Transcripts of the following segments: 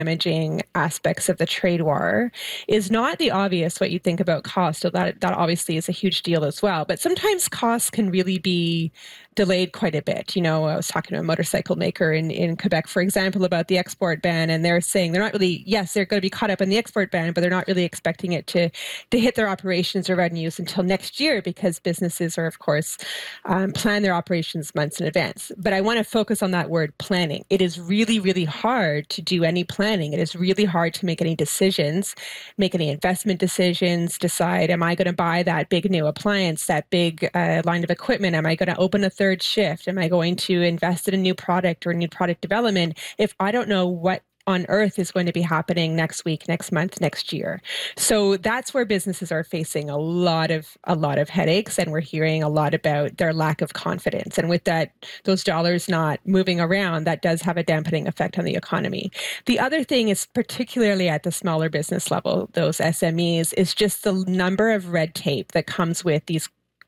damaging aspects of the trade war is not the obvious what you think about cost. So that obviously is a huge deal as well. But sometimes costs can really be delayed quite a bit. You know, I was talking to a motorcycle maker in Quebec, for example, about the export ban, and they're saying they're not really, yes, they're going to be caught up in the export ban, but they're not really expecting it to hit their operations or revenues until next year, because businesses are, of course, plan their operations months in advance. But I want to focus on that word planning. It is really, really hard to do any planning. It is really hard to make any decisions, make any investment decisions, decide, am I going to buy that big new appliance, that big line of equipment? Am I going to open a third shift? Am I going to invest in a new product or new product development if I don't know what on earth is going to be happening next week, next month, next year? So that's where businesses are facing a lot of headaches, and we're hearing a lot about their lack of confidence. And with that, those dollars not moving around, that does have a dampening effect on the economy. The other thing is, particularly at the smaller business level, those SMEs, is just the number of red tape that comes with these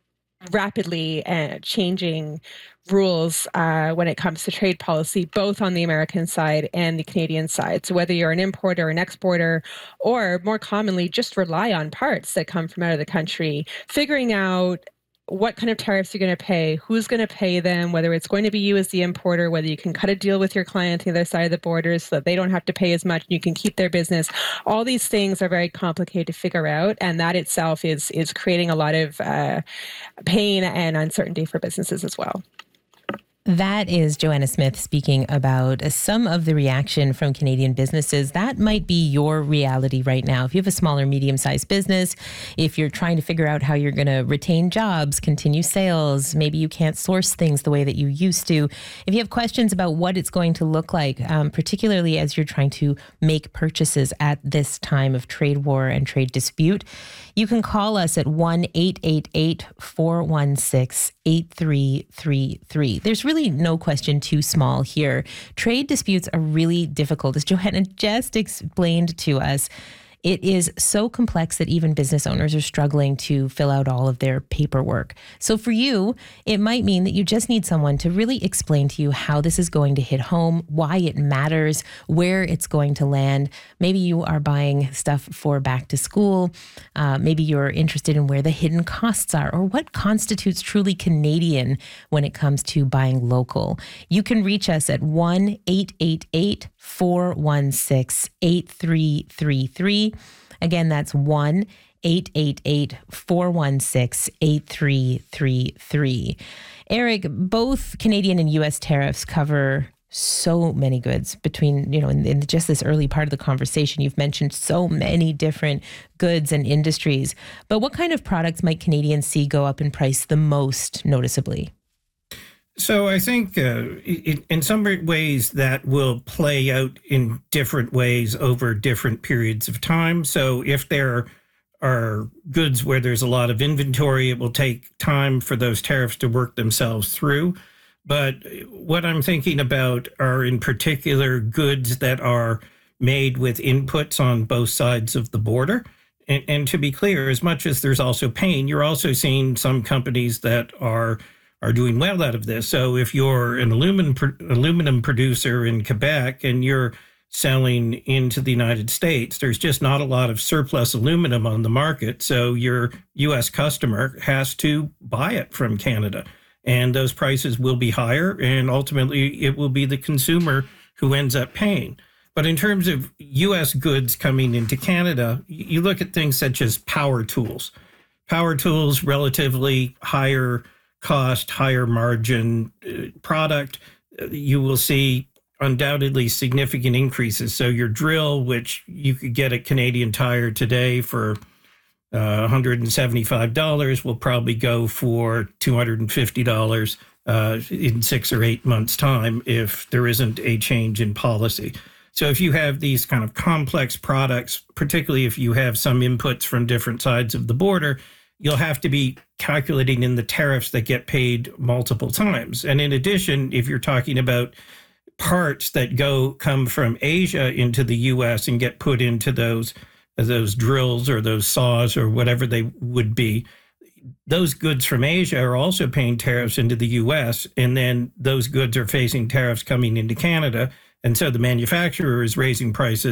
rapidly changing rules when it comes to trade policy, both on the American side and the Canadian side. So whether you're an importer or an exporter, or more commonly just rely on parts that come from out of the country, figuring out what kind of tariffs you're going to pay, who's going to pay them, whether it's going to be you as the importer, whether you can cut a deal with your client on the other side of the border so that they don't have to pay as much and you can keep their business. All these things are very complicated to figure out, and that itself is creating a lot of pain and uncertainty for businesses as well. That is Joanna Smith speaking about some of the reaction from Canadian businesses. That might be your reality right now. If you have a small or medium-sized business, if you're trying to figure out how you're going to retain jobs, continue sales, maybe you can't source things the way that you used to. If you have questions about what it's going to look like, particularly as you're trying to make purchases at this time of trade war and trade dispute, you can call us at 1-888-416-8333. There's really no question too small here. Trade disputes are really difficult. As Joanna just explained to us, it is so complex that even business owners are struggling to fill out all of their paperwork. So for you, it might mean that you just need someone to really explain to you how this is going to hit home, why it matters, where it's going to land. Maybe you are buying stuff for back to school. Maybe you're interested in where the hidden costs are, or what constitutes truly Canadian when it comes to buying local. You can reach us at 1-888-416-8333. Again, that's 1-888-416-8333. Eric, both Canadian and U.S. tariffs cover so many goods between, in just this early part of the conversation, you've mentioned so many different goods and industries. But what kind of products might Canadians see go up in price the most noticeably? So I think in some ways that will play out in different ways over different periods of time. So if there are goods where there's a lot of inventory, it will take time for those tariffs to work themselves through. But what I'm thinking about are in particular goods that are made with inputs on both sides of the border. And to be clear, as much as there's also pain, you're also seeing some companies that are doing well out of this. So if you're an aluminum producer in Quebec and you're selling into the United States, there's just not a lot of surplus aluminum on the market. So your U.S. customer has to buy it from Canada. And those prices will be higher, and ultimately it will be the consumer who ends up paying. But in terms of U.S. goods coming into Canada, you look at things such as power tools. Power tools, relatively higher cost, higher margin product, you will see undoubtedly significant increases. So your drill, which you could get at Canadian Tire today for $175, will probably go for $250 in 6 or 8 months' time if there isn't a change in policy. So if you have these kind of complex products, particularly if you have some inputs from different sides of the border, you'll have to be calculating in the tariffs that get paid multiple times. And in addition, if you're talking about parts that come from Asia into the U.S. and get put into those drills or those saws or whatever they would be, those goods from Asia are also paying tariffs into the U.S., and then those goods are facing tariffs coming into Canada. And so the manufacturer is raising prices